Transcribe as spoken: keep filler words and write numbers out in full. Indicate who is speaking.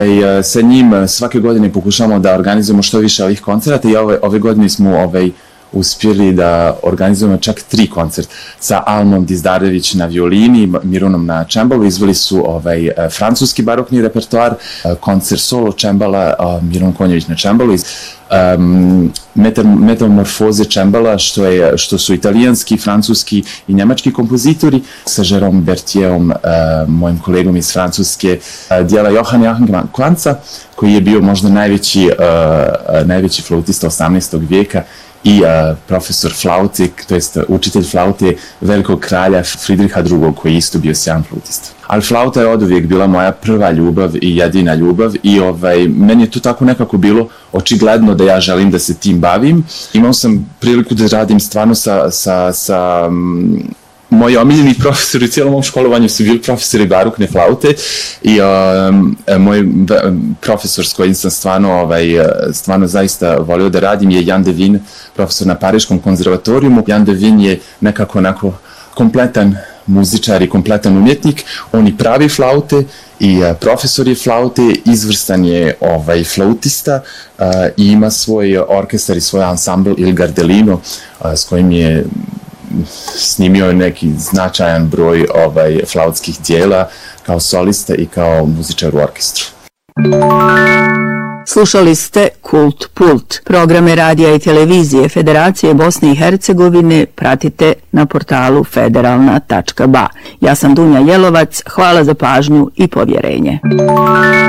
Speaker 1: I sa njim svake godine pokušamo da organizujemo što više ovih koncerata i ove, ove godine smo ovaj, uspjeli da organizujemo čak tri koncerta sa Almom Dizdarević na violini, Mirunom na čembalu. Izveli su ovaj, francuski barokni repertoar, koncert solo čembala, Mirun Konjević na čembalu, um, metamorfoze čembala, što, je, što su italijanski, francuski i njemački kompozitori, sa Jérôme Berthierom, uh, mojim kolegom iz Francuske, uh, dijela Johanna Johanna Kvanca, koji je bio možda najveći, uh, najveći flautista osamnaestog vijeka, i uh, profesor flaute, to jest učitelj flaute velikog kralja Fridriha drugog, koji je isto bio sjajan flautista. Ali flauta je oduvijek bila moja prva ljubav i jedina ljubav i ovaj, meni je to tako nekako bilo očigledno da ja želim da se tim bavim. Imao sam priliku da radim stvarno sa, sa, sa um, moji omiljeni profesori u cijelom mom školovanju su bili profesori barokne flaute i um, moj profesor s kojim sam stvarno, ovaj, stvarno zaista volio da radim je Jan Devin, profesor na Pariškom konzervatorijumu. Jan Devin je nekako onako kompletan muzičar i kompletan umjetnik, on i pravi flaute i uh, profesor je flaute, izvrstan je ovaj, flautista uh, i ima svoj orkestar i svoj ansambl Il Gardelino uh, s kojim je snimio neki značajan broj ovaj, flautskih dijela kao solista i kao muzičar u orkestru.
Speaker 2: Slušali ste Kult Pult. Programe radija i televizije Federacije Bosne i Hercegovine pratite na portalu federalna tačka ba. Ja sam Dunja Jelovac, hvala za pažnju i povjerenje.